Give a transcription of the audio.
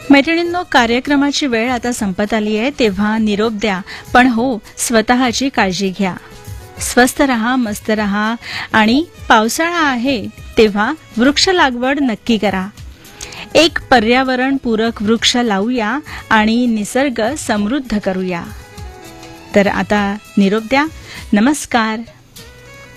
मैत्रिणींनो, कार्यक्रमाची वेळ आता संपत आली आहे, तेव्हा निरोप द्या. पण हो, स्वतःची काळजी घ्या. स्वस्थ रहा, मस्त रहा आणि पावसाळा आहे तेव्हा वृक्ष लागवड नक्की करा. एक पर्यावरण पूरक वृक्ष लावूया आणि निसर्ग समृद्ध करूया. तर आता निरोप द्या. नमस्कार.